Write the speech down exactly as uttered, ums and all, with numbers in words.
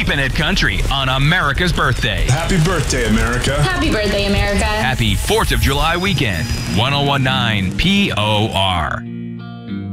Keeping It Country on America's birthday. Happy birthday, America. Happy birthday, America. Happy fourth of July weekend. ten nineteen P O R.